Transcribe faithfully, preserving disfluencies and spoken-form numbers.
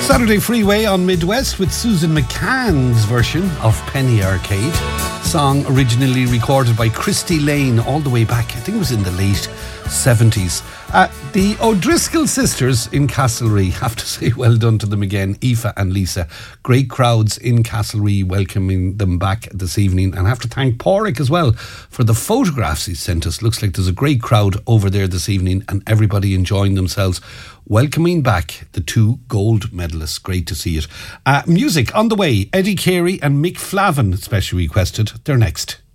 Saturday Freeway on Midwest with Susan McCann's version of Penny Arcade. Song originally recorded by Christy Lane all the way back, I think it was in the late seventies. Uh, the O'Driscoll sisters in Castlereagh, have to say well done to them again, Aoife and Lisa. Great crowds in Castlereagh welcoming them back this evening. And I have to thank Pádraig as well for the photographs he sent us. Looks like there's a great crowd over there this evening and everybody enjoying themselves, welcoming back the two gold medalists. Great to see it. Uh, music on the way. Eddie Carey and Mick Flavin, specially requested. They're next.